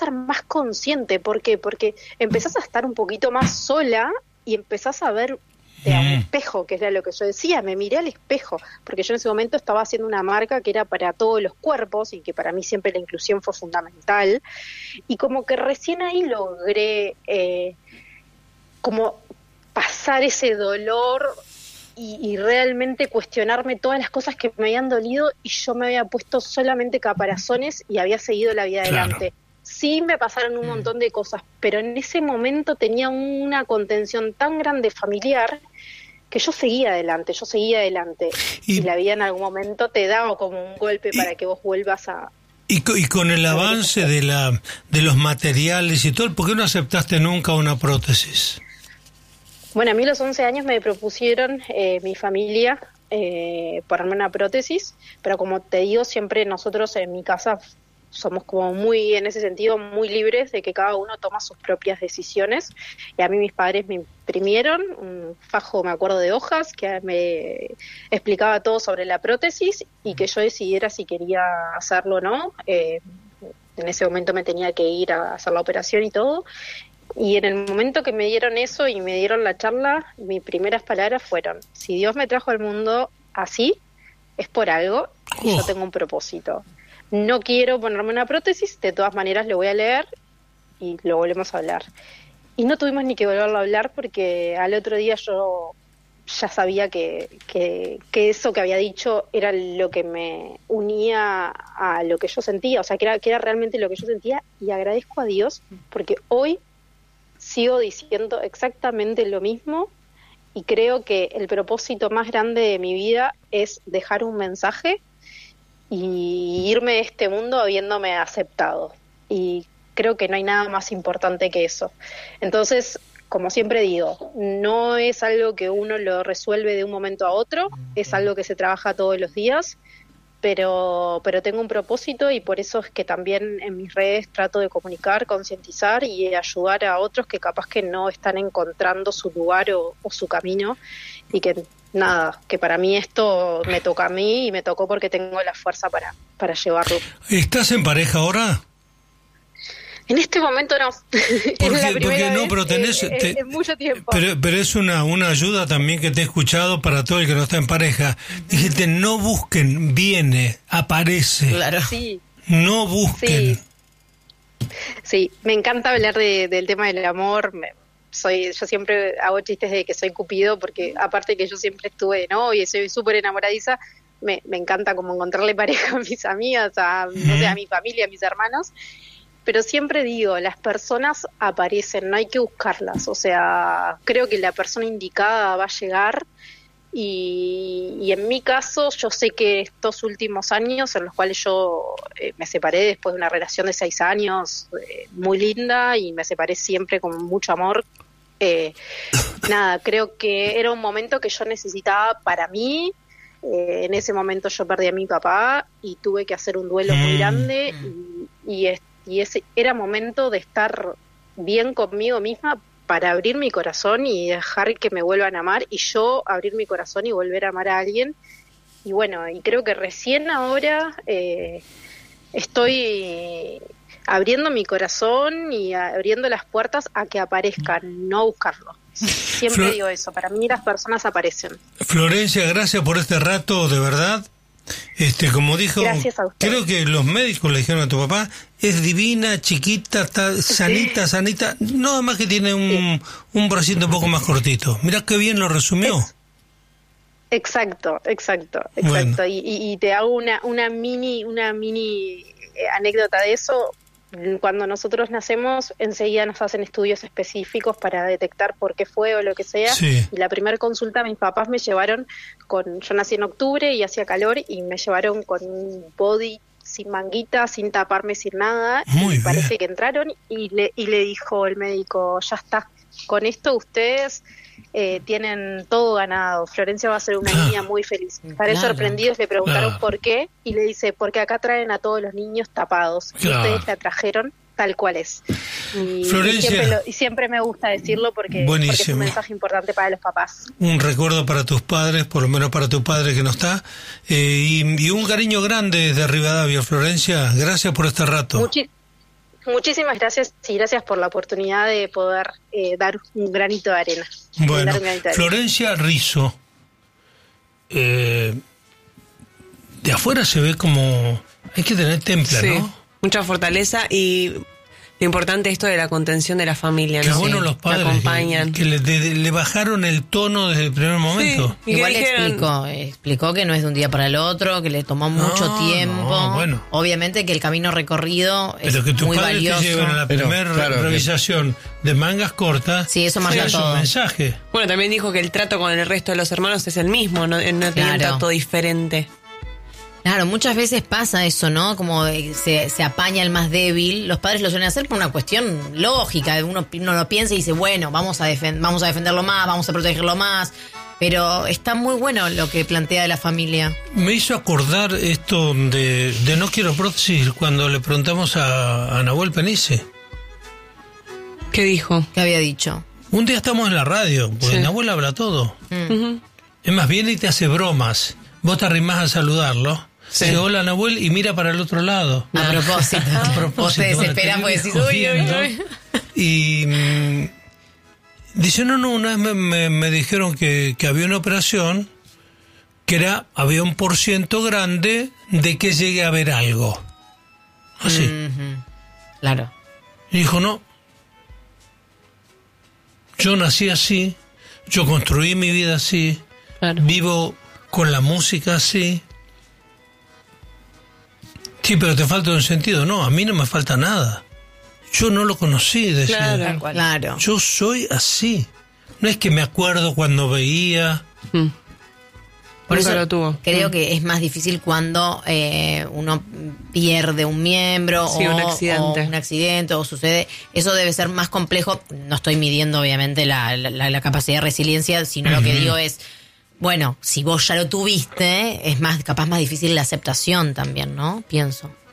estar más consciente. ¿Por qué? Porque empezás a estar un poquito más sola y empezás a ver a un espejo, que era lo que yo decía, me miré al espejo, porque yo en ese momento estaba haciendo una marca que era para todos los cuerpos y que para mí siempre la inclusión fue fundamental, y como que recién ahí logré como pasar ese dolor y realmente cuestionarme todas las cosas que me habían dolido, y yo me había puesto solamente caparazones y había seguido la vida adelante. Sí, me pasaron un montón de cosas, pero en ese momento tenía una contención tan grande familiar que yo seguía adelante. Y la vida en algún momento te da como un golpe para que vos vuelvas a... Y con el avance de los materiales y todo, ¿por qué no aceptaste nunca una prótesis? Bueno, a mí a los 11 años me propusieron mi familia ponerme una prótesis, pero como te digo, siempre nosotros en mi casa somos como muy, en ese sentido, muy libres de que cada uno toma sus propias decisiones. Y a mí mis padres me imprimieron un fajo, me acuerdo, de hojas que me explicaba todo sobre la prótesis y que yo decidiera si quería hacerlo o no. En ese momento me tenía que ir a hacer la operación y todo. Y en el momento que me dieron eso y me dieron la charla, mis primeras palabras fueron: si Dios me trajo al mundo así, es por algo y yo tengo un propósito. No quiero ponerme una prótesis, de todas maneras lo voy a leer y lo volvemos a hablar. Y no tuvimos ni que volverlo a hablar porque al otro día yo ya sabía que eso que había dicho era lo que me unía a lo que yo sentía, o sea, que era realmente lo que yo sentía, y agradezco a Dios porque hoy sigo diciendo exactamente lo mismo y creo que el propósito más grande de mi vida es dejar un mensaje y irme de este mundo habiéndome aceptado, y creo que no hay nada más importante que eso. Entonces, como siempre digo, no es algo que uno lo resuelve de un momento a otro, es algo que se trabaja todos los días, pero tengo un propósito, y por eso es que también en mis redes trato de comunicar, concientizar y ayudar a otros que capaz que no están encontrando su lugar o su camino, y que nada, que para mí esto me toca a mí y me tocó porque tengo la fuerza para llevarlo. ¿Estás en pareja ahora? En este momento no. Es la primera vez pero tenés, en mucho tiempo. Pero es una ayuda también que te he escuchado para todo el que no está en pareja. Dijiste, no busquen, viene, aparece. Claro. Sí. No busquen. Sí, me encanta hablar del tema del amor. Yo siempre hago chistes de que soy Cupido, porque aparte que yo siempre estuve de novia y soy súper enamoradiza, me encanta como encontrarle pareja a mis amigas, no sé, a mi familia, a mis hermanos. Pero siempre digo, las personas aparecen, no hay que buscarlas. O sea, creo que la persona indicada va a llegar, y en mi caso yo sé que estos últimos años en los cuales yo me separé después de una relación de 6 años muy linda, y me separé siempre con mucho amor, nada, creo que era un momento que yo necesitaba para mí. En ese momento yo perdí a mi papá y tuve que hacer un duelo muy grande, y ese era momento de estar bien conmigo misma para abrir mi corazón y dejar que me vuelvan a amar, y yo abrir mi corazón y volver a amar a alguien. Y bueno, y creo que recién ahora estoy abriendo mi corazón y abriendo las puertas a que aparezcan, no buscarlo. Siempre digo eso, para mí las personas aparecen. Florencia, gracias por este rato, de verdad. Como dijo, creo que los médicos le dijeron a tu papá, es divina, chiquita, está sanita, nada más que tiene un bracito un poco más cortito. Mirá qué bien lo resumió. Exacto. Bueno. Y te hago una mini anécdota de eso. Cuando nosotros nacemos, enseguida nos hacen estudios específicos para detectar por qué fue o lo que sea. Sí. Y la primera consulta, mis papás me llevaron yo nací en octubre y hacía calor, y me llevaron con un body sin manguita, sin taparme, sin nada. Muy bien. Parece que entraron y le dijo el médico, ya está, con esto ustedes tienen todo ganado. Florencia va a ser una niña muy feliz. Estaré sorprendidos, le preguntaron por qué, y le dice, porque acá traen a todos los niños tapados, y ustedes la trajeron tal cual es. Y Florencia, siempre me gusta decirlo porque es un mensaje importante para los papás. Un recuerdo para tus padres, por lo menos para tu padre que no está, y un cariño grande desde Rivadavia. Florencia, gracias por este rato. muchísimas gracias y gracias por la oportunidad de poder dar un granito de arena. Bueno, Florencia Rizzo, de afuera se ve como... Hay que tener templa, sí, ¿no? Mucha fortaleza y... Lo importante es esto de la contención de la familia, ¿no? Qué bueno los padres que acompañan. Que le bajaron el tono desde el primer momento. Sí, igual explicó que no es de un día para el otro, que le tomó mucho tiempo. No, bueno. Obviamente que el camino recorrido es muy valioso. Pero que tus padres te lleven a la primera revisación de mangas cortas, sí, eso marca todo. Es un mensaje. Bueno, también dijo que el trato con el resto de los hermanos es el mismo, no tiene un trato diferente. Claro, muchas veces pasa eso, ¿no? Como se apaña el más débil. Los padres lo suelen hacer por una cuestión lógica. Uno lo piensa y dice, bueno, vamos a defenderlo más, vamos a protegerlo más. Pero está muy bueno lo que plantea de la familia. Me hizo acordar esto de No quiero prótesis cuando le preguntamos a Nahuel Penice. ¿Qué dijo? ¿Qué había dicho? Un día estamos en la radio, porque Nahuel habla todo. Es más, viene y te hace bromas. Vos te arrimás a saludarlo. Sí. Dice, hola Nahuel, y mira para el otro lado. A propósito. Vos te desesperás porque decís, uy. Y dice, no, una vez me dijeron que había una operación que había un % grande de que llegue a ver algo. Así. Claro. Y dijo, no. Yo nací así, yo construí mi vida así, vivo con la música así. Sí, pero te falta un sentido. No, a mí no me falta nada. Yo no lo conocí, decía. Claro. Yo soy así. No es que me acuerdo cuando veía. Por eso lo tuvo. Creo que es más difícil cuando uno pierde un miembro o un accidente o sucede. Eso debe ser más complejo. No estoy midiendo, obviamente, la capacidad de resiliencia, sino lo que digo es... Bueno, si vos ya lo tuviste, es capaz más difícil la aceptación también, ¿no? Pienso.